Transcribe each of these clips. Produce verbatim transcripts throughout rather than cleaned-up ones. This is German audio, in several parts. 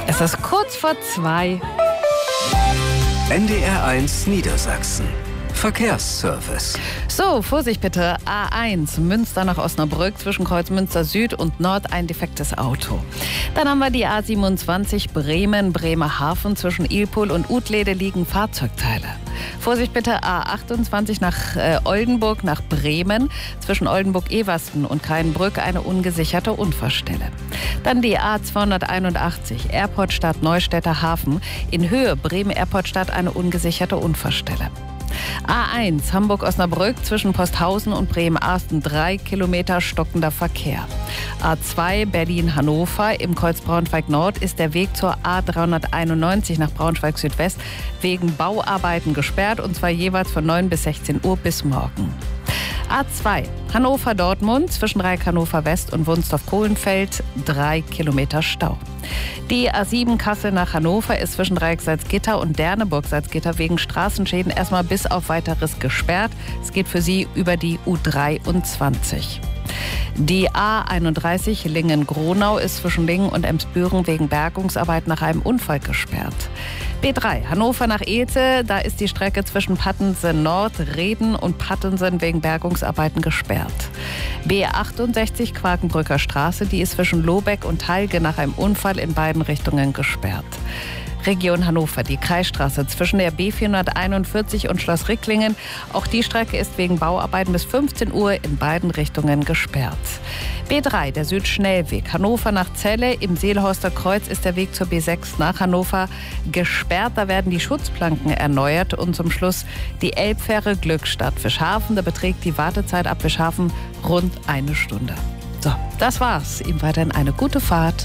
Es ist kurz vor zwei. N D R eins Niedersachsen. Verkehrsservice. So, Vorsicht bitte. A eins, Münster nach Osnabrück, zwischen Kreuz Münster Süd und Nord ein defektes Auto. Dann haben wir die A siebenundzwanzig, Bremen, Bremerhaven, zwischen Ilpol und Utlede liegen Fahrzeugteile. Vorsicht bitte, A achtundzwanzig nach äh, Oldenburg, nach Bremen, zwischen Oldenburg-Eversten und Kreinbrück eine ungesicherte Unfallstelle. Dann die A zweihunderteinundachtzig, Airportstadt Neustädter Hafen, in Höhe Bremen-Airportstadt eine ungesicherte Unfallstelle. A eins, Hamburg-Osnabrück, zwischen Posthausen und Bremen-Arsten, drei Kilometer stockender Verkehr. A zwei, Berlin-Hannover, im Kreuz Braunschweig-Nord ist der Weg zur A dreihunderteinundneunzig nach Braunschweig-Südwest wegen Bauarbeiten gesperrt, und zwar jeweils von neun bis sechzehn Uhr bis morgen. A zwei, Hannover-Dortmund, zwischen Reik Hannover West und Wunstorf-Kohlenfeld, drei Kilometer Stau. Die A sieben, Kassel nach Hannover, ist zwischen Dreieck-Salzgitter und Derneburg-Salzgitter wegen Straßenschäden erstmal bis auf Weiteres gesperrt. Es geht für Sie über die U dreiundzwanzig. Die A einunddreißig, Lingen-Gronau, ist zwischen Lingen und Emsbüren wegen Bergungsarbeit nach einem Unfall gesperrt. B drei, Hannover nach Elte, da ist die Strecke zwischen Pattensen Nord, Reden und Pattensen wegen Bergungsarbeiten gesperrt. B achtundsechzig, Quakenbrücker Straße, die ist zwischen Lobeck und Halge nach einem Unfall in beiden Richtungen gesperrt. Region Hannover, die Kreisstraße zwischen der B vierhunderteinundvierzig und Schloss Ricklingen. Auch die Strecke ist wegen Bauarbeiten bis fünfzehn Uhr in beiden Richtungen gesperrt. B drei, der Südschnellweg, Hannover nach Celle. Im Seelhorster Kreuz ist der Weg zur B sechs nach Hannover gesperrt. Da werden die Schutzplanken erneuert. Und zum Schluss die Elbfähre Glückstadt Fischhafen. Da beträgt die Wartezeit ab Fischhafen rund eine Stunde. So, das war's. Ihnen weiterhin eine gute Fahrt.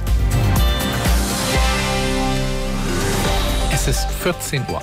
Es ist vierzehn Uhr.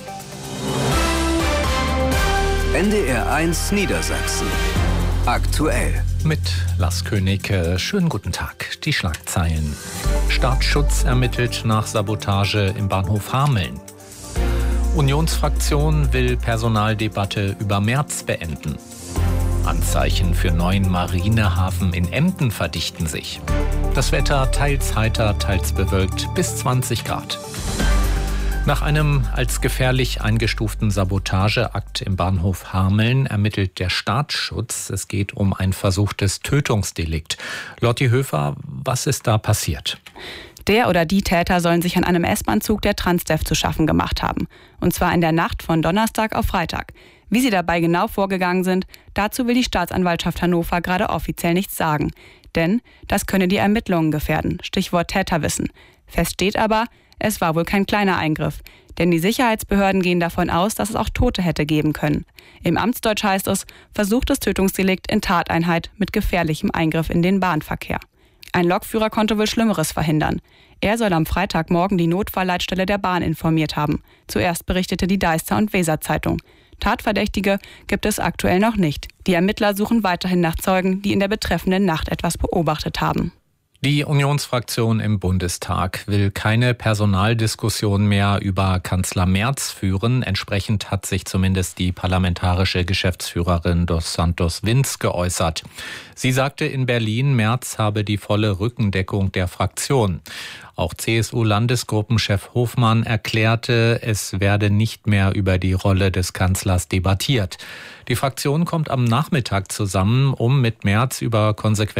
N D R eins Niedersachsen. Aktuell. Mit Lars König. Schönen guten Tag. Die Schlagzeilen. Staatsschutz ermittelt nach Sabotage im Bahnhof Hameln. Unionsfraktion will Personaldebatte über Merz beenden. Anzeichen für neuen Marinehafen in Emden verdichten sich. Das Wetter teils heiter, teils bewölkt bis zwanzig Grad. Nach einem als gefährlich eingestuften Sabotageakt im Bahnhof Hameln ermittelt der Staatsschutz. Es geht um ein versuchtes Tötungsdelikt. Lotti Höfer, was ist da passiert? Der oder die Täter sollen sich an einem S-Bahn-Zug der Transdev zu schaffen gemacht haben. Und zwar in der Nacht von Donnerstag auf Freitag. Wie sie dabei genau vorgegangen sind, dazu will die Staatsanwaltschaft Hannover gerade offiziell nichts sagen. Denn das könne die Ermittlungen gefährden. Stichwort Täterwissen. Fest steht aber, es war wohl kein kleiner Eingriff, denn die Sicherheitsbehörden gehen davon aus, dass es auch Tote hätte geben können. Im Amtsdeutsch heißt es, versuchtes Tötungsdelikt in Tateinheit mit gefährlichem Eingriff in den Bahnverkehr. Ein Lokführer konnte wohl Schlimmeres verhindern. Er soll am Freitagmorgen die Notfallleitstelle der Bahn informiert haben. Zuerst berichtete die Deister- und Weser-Zeitung. Tatverdächtige gibt es aktuell noch nicht. Die Ermittler suchen weiterhin nach Zeugen, die in der betreffenden Nacht etwas beobachtet haben. Die Unionsfraktion im Bundestag will keine Personaldiskussion mehr über Kanzler Merz führen. Entsprechend hat sich zumindest die parlamentarische Geschäftsführerin dos Santos Vinz geäußert. Sie sagte in Berlin, Merz habe die volle Rückendeckung der Fraktion. Auch C S U-Landesgruppenchef Hofmann erklärte, es werde nicht mehr über die Rolle des Kanzlers debattiert. Die Fraktion kommt am Nachmittag zusammen, um mit Merz über Konsequenzen